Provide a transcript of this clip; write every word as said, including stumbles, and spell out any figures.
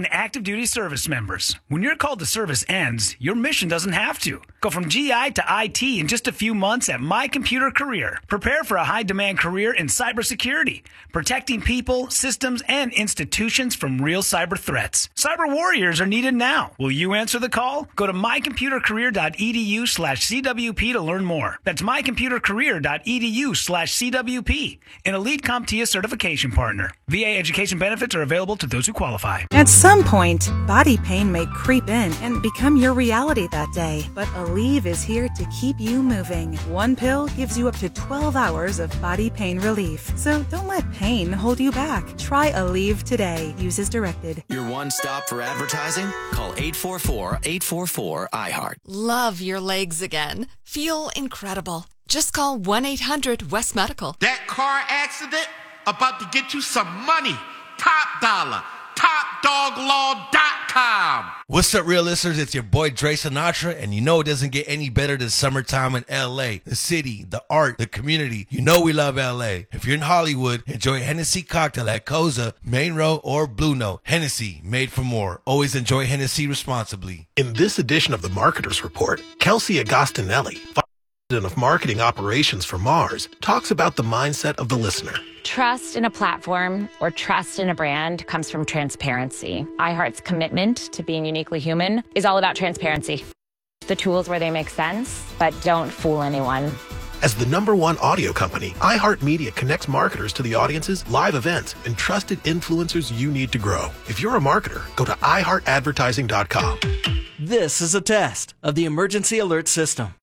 and active duty service members. When your call to service ends, your mission doesn't have to. Go from G I to I T in just a few months at My Computer Career. Prepare for a high-demand career in cybersecurity, protecting people, systems, and institutions from real cyber threats. Cyber warriors are needed now. Will you answer the call? Go to mycomputercareer.edu slash CWP to learn more. That's mycomputercareer.edu slash CWP, an Elite CompTIA certification partner. V A education benefits are available to those who qualify. At some point, body pain may creep in and become your reality that day. But Aleve is here to keep you moving. One pill gives you up to twelve hours of body pain relief. So don't let pain hold you back. Try Aleve today. Use as directed. Your one stop for advertising? Call eight four four, eight four four, I heart. Love your legs again. Feel incredible. Just call one eight hundred West Medical. That car accident about to get you some money. Top dollar. top dog law dot com. What's up, real listeners? It's your boy Dre Sinatra, and you know it doesn't get any better than summertime in L A. The city, the art, the community. You know we love L A. If you're in Hollywood, enjoy a Hennessy cocktail at Koza, Main Row, or Blue Note. Hennessy, made for more. Always enjoy Hennessy responsibly. In this edition of the Marketers Report, Kelsey Agostinelli, Vice President of Marketing Operations for Mars, talks about the mindset of the listener. Trust in a platform or trust in a brand comes from transparency. iHeart's commitment to being uniquely human is all about transparency. The tools where they make sense, but don't fool anyone. As the number one audio company, iHeartMedia connects marketers to the audiences, live events, and trusted influencers you need to grow. If you're a marketer, go to i heart advertising dot com. This is a test of the emergency alert system.